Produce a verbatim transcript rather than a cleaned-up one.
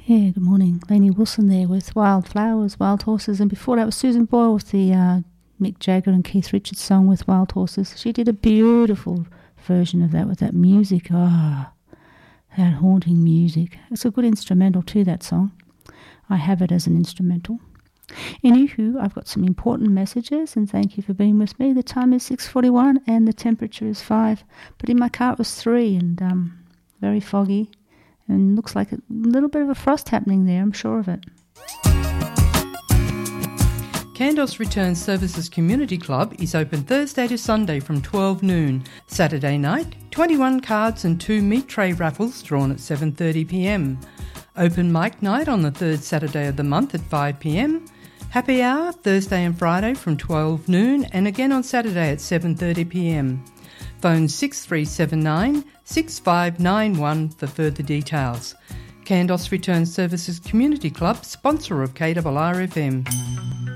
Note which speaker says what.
Speaker 1: Yeah, good morning. Lainey Wilson there with Wild Flowers, Wild Horses, and before that was Susan Boyle with the uh, Mick Jagger and Keith Richards song with Wild Horses. She did a beautiful version of that with that music. Ah, oh, that haunting music. It's a good instrumental too, that song. I have it as an instrumental. Anywho, I've got some important messages, and thank you for being with me. The time is six forty-one and the temperature is five, but in my car it was three and um, very foggy. And looks like a little bit of a frost happening there, I'm sure of it.
Speaker 2: Kandos Return Services Community Club is open Thursday to Sunday from twelve noon. Saturday night, twenty-one cards and two meat tray raffles drawn at seven thirty p m. Open mic night on the third Saturday of the month at five p m. Happy hour Thursday and Friday from twelve noon and again on Saturday at seven thirty p m. Phone six three seven nine, six five nine one for further details. Kandos Return Services Community Club, sponsor of K R R F M.